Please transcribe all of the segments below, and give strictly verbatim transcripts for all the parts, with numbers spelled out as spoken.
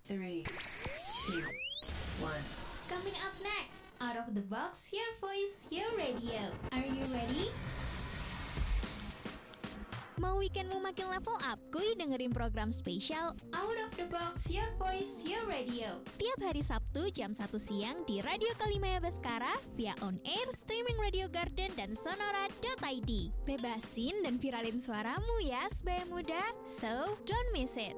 three, two, one. Coming up next, Out of the Box, Your Voice, Your Radio. Are you ready? Mau weekendmu makin level up? Kuy dengerin program spesial Out of the Box, Your Voice, Your Radio. tiap hari Sabtu jam satu siang di Radio Kalimaya Baskara via on air, streaming Radio Garden dan sonora dot i d. Bebasin dan viralin suaramu ya, sebaya muda. So, don't miss it.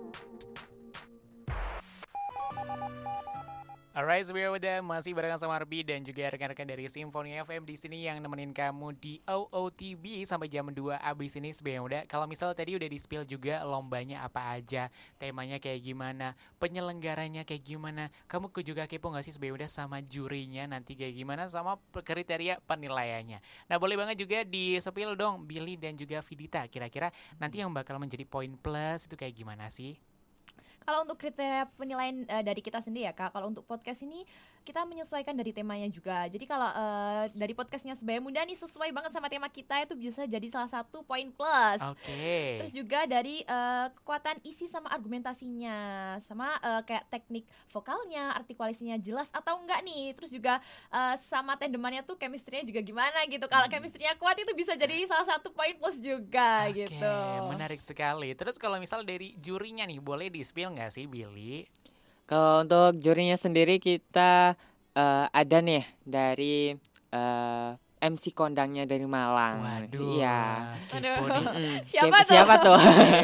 Alright, sebelum udah masih barengan sama Arbi dan juga rekan-rekan dari Simfoni F M di sini yang nemenin kamu di O O T B sampai jam dua abis ini sebelum udah. Kalau misal tadi udah di-spill juga lombanya apa aja, temanya kayak gimana, penyelenggaranya kayak gimana, kamu juga kepo gak sih sebelum udah sama jurinya nanti kayak gimana, sama kriteria penilaiannya. Nah boleh banget juga di-spill dong Billy dan juga Vidita, kira-kira nanti yang bakal menjadi poin plus itu kayak gimana sih? Kalau untuk kriteria penilaian uh, dari kita sendiri ya Kak, kalau untuk podcast ini kita menyesuaikan dari temanya juga. Jadi kalau uh, dari podcastnya Sebaya Muda nih sesuai banget sama tema kita, itu bisa jadi salah satu poin plus. Oke. Okay. Terus juga dari uh, kekuatan isi sama argumentasinya, sama uh, kayak teknik vokalnya, artikulasinya jelas atau enggak nih. Terus juga uh, sama tandemannya tuh chemistry-nya juga gimana gitu. Kalau hmm. chemistry-nya kuat itu bisa jadi salah satu poin plus juga. Oke, gitu. Menarik sekali. Terus kalau misal dari jurinya nih, boleh di-spill nggak sih Billy? Kalau untuk jurinya sendiri kita uh, ada nih dari uh, M C kondangnya dari Malang. Waduh. Iya. Aduh. Mm-mm. Siapa tuh? Siapa tuh?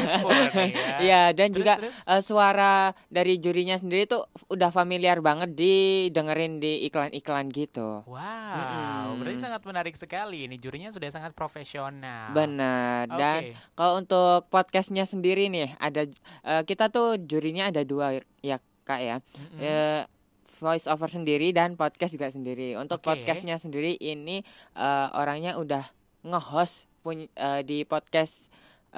Iya, dan terus, juga terus? Uh, suara dari jurinya sendiri tuh udah familiar banget didengerin di iklan-iklan gitu. Wow, Mm-mm. berarti sangat menarik sekali. Ini jurinya sudah sangat profesional. Benar. Oke. Dan kalau untuk podcastnya sendiri nih, ada uh, kita tuh jurinya ada dua ya Kak ya. Mm-mm. Uh, voice over sendiri dan podcast juga sendiri. Untuk Oke. podcastnya sendiri ini uh, orangnya udah nge-host puny- uh, di podcast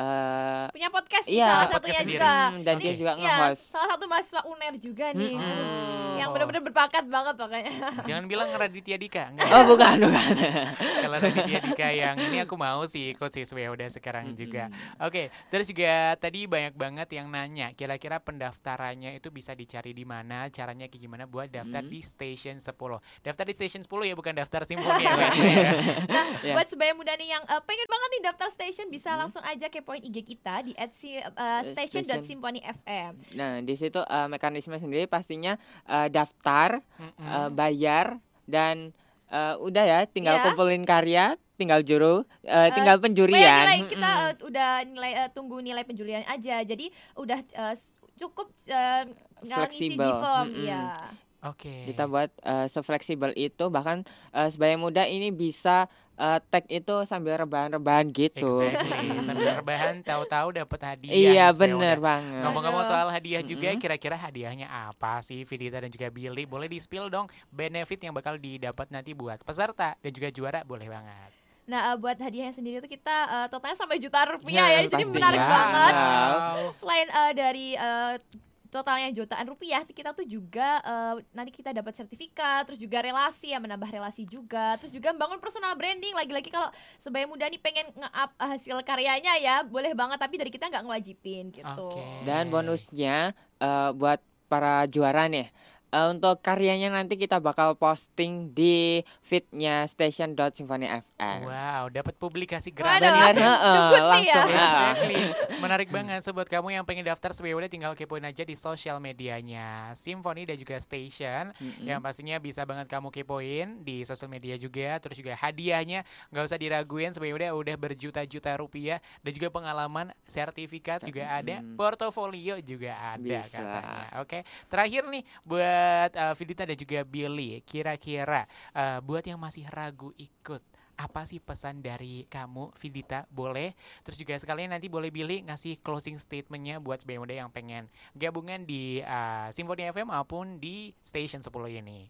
uh, Punya podcast nih Iya, salah podcast satunya sendiri. juga. Hmm, dan Ini, dia juga iya, nge-host. salah satu mahasiswa U N E R juga nih. Mm-mm. Yang benar-benar berbakat banget pokoknya. Jangan bilang Raditya Dika, enggak. Oh bukan bukan. Kalau Raditya Dika yang ini aku mau sih ikut sih sebenarnya udah sekarang juga. Oke, terus juga tadi banyak banget yang nanya, kira-kira pendaftarannya itu bisa dicari di mana, caranya kayak gimana buat daftar Hmm. di Station sepuluh. Daftar di Station sepuluh ya, bukan daftar Simfoni ya, Bang, ya. Nah, Ya. buat Sebaya Muda nih yang uh, pengen banget nih daftar station, bisa Hmm. langsung aja kepoin I G kita di at si, uh, station dot simponi f m. Nah di situ uh, mekanisme sendiri pastinya uh, daftar, Mm-mm. uh, bayar dan uh, udah ya tinggal Iya. kumpulin karya, tinggal juru, uh, tinggal Bayar penjurian. nilai kita Mm-mm. uh, udah nilai uh, tunggu nilai penjulian aja. Jadi udah uh, cukup uh, nggak ngisi di Fleksibel. form, Mm-mm. iya. Oke. Kita buat uh, sefleksibel itu, bahkan uh, Sebaya Muda ini bisa uh, tag itu sambil rebahan-rebahan gitu. Exactly. Sambil rebahan tahu-tahu dapat hadiah. Iya nih, supaya bener udah. banget. Ngomong-ngomong Aduh. soal hadiah juga, Mm-mm. kira-kira hadiahnya apa sih Vidita dan juga Billy? Boleh di-spill dong benefit yang bakal didapat nanti buat peserta dan juga juara, boleh banget. Nah, uh, buat hadiahnya sendiri tuh kita uh, totalnya sampai jutaan rupiah Ya, ya. Jadi pasti. menarik Wow. banget. Wow. Selain uh, dari uh, totalnya jutaan rupiah, kita tuh juga uh, nanti kita dapat sertifikat, terus juga relasi ya, menambah relasi juga, terus juga membangun personal branding. Lagi-lagi kalau Sebaya Muda nih pengen nge-up uh, hasil karyanya ya, boleh banget, tapi dari kita nggak ngewajibin gitu. Oke. Dan bonusnya uh, buat para juara nih, uh, untuk karyanya nanti kita bakal posting di feednya station dot simponi f m. Wow, dapat publikasi Waduh, gratis. langsung ya. Heeh, debut nih ya. langsung ya. Exactly. Menarik banget. So buat kamu yang pengen daftar Sebaya Muda, tinggal kepoin aja di sosial medianya Simfoni dan juga Station. Mm-mm. Yang pastinya bisa banget kamu kepoin di sosial media juga. Terus juga hadiahnya nggak usah diraguin, Sebaya Muda udah berjuta-juta rupiah. Dan juga pengalaman, sertifikat juga ada, Mm. portofolio juga ada Bisa. katanya. Oke, terakhir nih buat uh, Vidita dan juga Billy, kira-kira uh, buat yang masih ragu ikut, apa sih pesan dari kamu Vidita, boleh? Terus juga sekalian nanti boleh Billy ngasih closing statementnya buat Sebaya Muda yang pengen gabungan di uh, Simfoni F M maupun di Station sepuluh ini.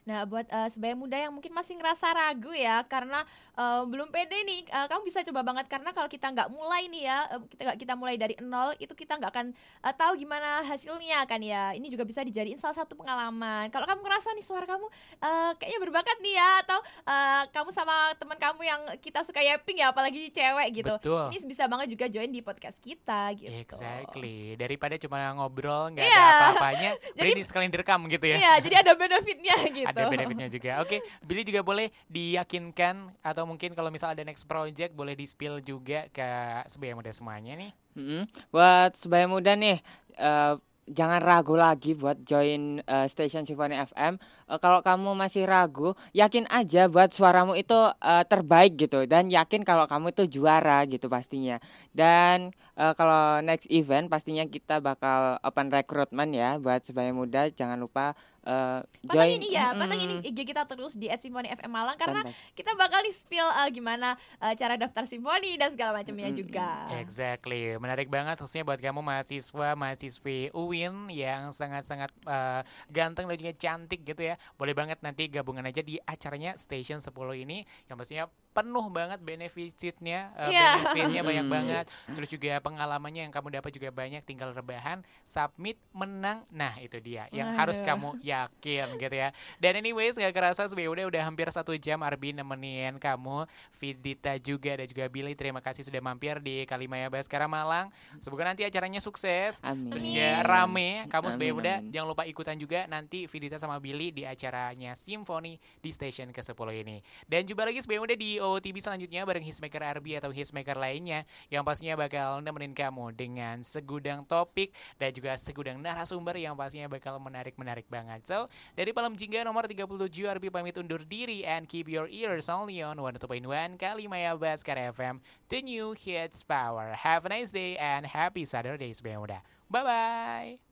Nah, buat uh, sebaya muda yang mungkin masih ngerasa ragu ya, karena uh, belum pede nih, uh, kamu bisa coba banget, karena kalau kita nggak mulai nih ya, uh, kita kita mulai dari nol, itu kita nggak akan uh, tahu gimana hasilnya kan ya. Ini juga bisa dijadiin salah satu pengalaman. Kalau kamu ngerasa nih suara kamu uh, kayaknya berbakat nih ya, atau uh, kamu sama teman kamu yang kita suka yapping ya, apalagi cewek gitu. Betul. Ini bisa banget juga join di podcast kita gitu. Exactly. Daripada cuma ngobrol nggak Iya. ada apa-apanya, Jadi- jadi sekalian direkam gitu ya. Iya, jadi ada benefitnya gitu. Ada benefitnya juga. Oke, Billy juga boleh diyakinkan atau mungkin kalau misal ada next project boleh di-spill juga ke sebaya muda semuanya nih. Mm-mm. Buat sebaya muda nih, eh, jangan ragu lagi buat join eh, Station Symphony F M. Eh, kalau kamu masih ragu, yakin aja buat suaramu itu eh, terbaik gitu, dan yakin kalau kamu itu juara gitu pastinya. Dan eh, kalau next event pastinya kita bakal open recruitment ya buat sebaya muda. Jangan lupa eh, join. Pantengin iya, Mm-mm. pantengin I G kita terus di at Symphony F M Malang, karena Panteng. kita bakal di-spill uh, gimana uh, cara daftar simfoni dan segala macamnya Mm-mm. juga. Exactly, menarik banget khususnya buat kamu mahasiswa mahasiswi U I N yang sangat-sangat uh, ganteng dan juga cantik gitu ya. Boleh banget nanti gabungan aja di acaranya Station sepuluh ini yang pastinya penuh banget benefitnya, uh, Iya. benefitnya banyak Mm. banget. Terus juga pengalamannya yang kamu dapat juga banyak, tinggal rebahan, submit, menang. Nah, itu dia yang harus Aduh. kamu yakin gitu ya. Dan anyways, gak kerasa sebenarnya udah udah hampir satu jam Arbi nemenin kamu, Vidita juga dan juga Billy. Terima kasih sudah mampir di Kalimaya Baskara Malang. Semoga nanti acaranya sukses. Amin. Terus juga rame. Kamu Amin, sebagai muda amin. jangan lupa ikutan juga nanti Vidita sama Billy di acaranya Simfoni di station ke sepuluh ini. Dan jumpa lagi sebagai muda di O O T V selanjutnya bareng Hismaker Arbi atau Hismaker lainnya yang pastinya bakal nemenin kamu dengan segudang topik dan juga segudang narasumber yang pastinya bakal menarik-menarik banget. So, dari Palam Jingga nomor tiga puluh tujuh Arbi pamit undur diri and keep your ears only on one oh two point one Kalimaya Baskara F M, the new hits power. Have a nice day and happy Saturday sebagai muda. Bye-bye.